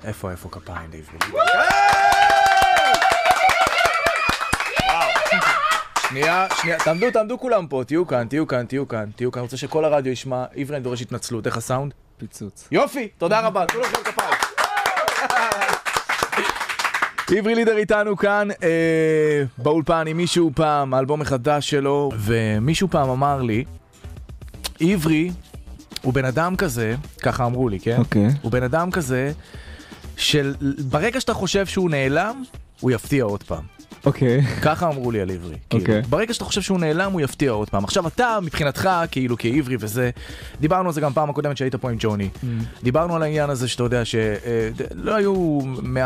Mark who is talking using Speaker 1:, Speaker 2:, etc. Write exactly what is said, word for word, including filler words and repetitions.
Speaker 1: איפה, איפה כפיים לעברי? שנייה, שנייה, תעמדו, תעמדו כולם פה, תהיו כאן, תהיו כאן, תהיו כאן, תהיו כאן, אני רוצה שכל הרדיו ישמע, עברי אני דורש התנצלות, איך הסאונד?
Speaker 2: פיצוץ.
Speaker 1: יופי, תודה רבה, תנו לכם כפיים. עברי לידר איתנו כאן אה, באולפן עם מישהו פעם, האלבום החדש שלו, ומישהו פעם אמר לי, עברי הוא בן אדם כזה, ככה אמרו לי, כן?
Speaker 2: אוקיי.
Speaker 1: הוא בן אדם כזה, של ברגע שאתה חושב שהוא נעלם, הוא יפתיע עוד פעם.
Speaker 2: אוקיי.
Speaker 1: ככה אמרו לי על עברי.
Speaker 2: אוקיי.
Speaker 1: ברגע שאתה חושב שהוא נעלם, הוא יפתיע עוד פעם. עכשיו אתה, מבחינתך, כאילו כעברי וזה, דיברנו על זה גם פעם הקודמת שהיית פה עם ג'וני. דיברנו על העניין הזה שאתה יודע שלא היו